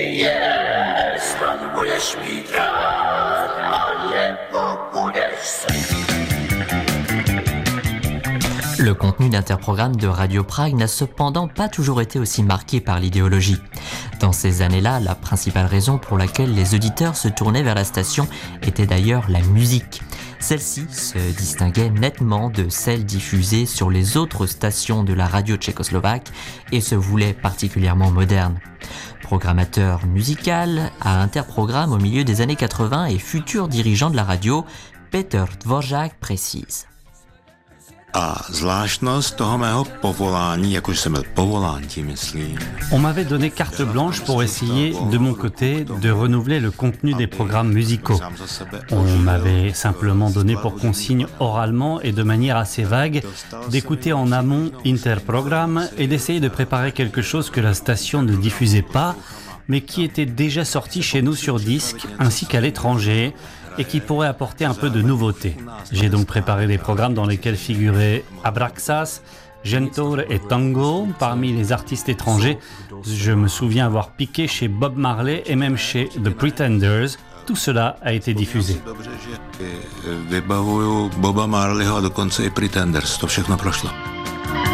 Le contenu d'Interprogramme de Radio Prague n'a cependant pas toujours été aussi marqué par l'idéologie. Dans ces années-là, la principale raison pour laquelle les auditeurs se tournaient vers la station était d'ailleurs la musique. Celle-ci se distinguait nettement de celle diffusée sur les autres stations de la radio tchécoslovaque et se voulait particulièrement moderne. Programmateur musical à Interprogramme au milieu des années 80 et futur dirigeant de la radio, Petr Dvořák précise. A zvláštnost toho mého povolání, jakože jsem byl povolán tím, myslím. On m'avait donné carte blanche pour essayer, de mon côté, de renouveler le contenu des programmes musicaux. On m'avait simplement donné pour consigne oralement et de manière assez vague d'écouter en amont Interprogramme et d'essayer de préparer quelque chose que la station ne diffusait pas, mais qui était déjà sorti chez nous sur disque, ainsi qu'à l'étranger, et qui pourrait apporter un peu de nouveauté. J'ai donc préparé des programmes dans lesquels figuraient Abraxas, Gentor et Tango. Parmi les artistes étrangers, je me souviens avoir piqué chez Bob Marley et même chez The Pretenders. Tout cela a été diffusé. Vybavuju Boba Marleyho a dokonce i Pretenders, to všechno prošlo.